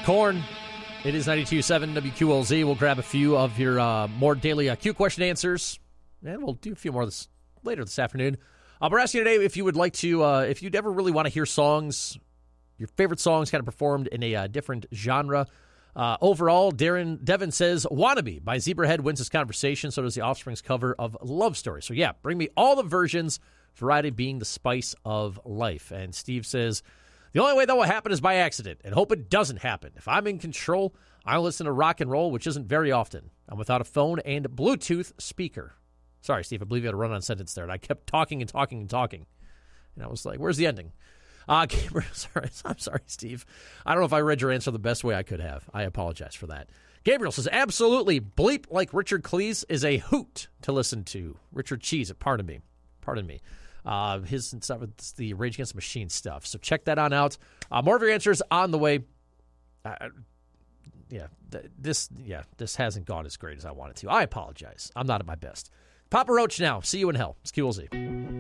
Korn. It is 92.7 WQLZ. We'll grab a few of your more daily Q question answers, and we'll do a few more later this afternoon. We're asking today if you would like to, if you'd ever really want to hear songs, your favorite songs kind of performed in a different genre. Overall, Devin says, Wannabe by Zebrahead wins this conversation. So does the Offspring's cover of Love Story. So yeah, bring me all the versions, variety being the spice of life. And Steve says, the only way that will happen is by accident, and hope it doesn't happen. If I'm in control, I'll listen to rock and roll, which isn't very often. I'm without a phone and Bluetooth speaker. Sorry, Steve, I believe you had a run-on sentence there, and I kept talking and talking and talking. And I was like, where's the ending? Gabriel, I'm sorry, Steve. I don't know if I read your answer the best way I could have. I apologize for that. Gabriel says, absolutely, Bleep Like Richard Cleese is a hoot to listen to. Richard Cheese, pardon me. His stuff, it's the Rage Against the Machine stuff. So check that on out. More of your answers on the way. This hasn't gone as great as I wanted to. I apologize. I'm not at my best. Papa Roach now. See you in hell. It's QLZ.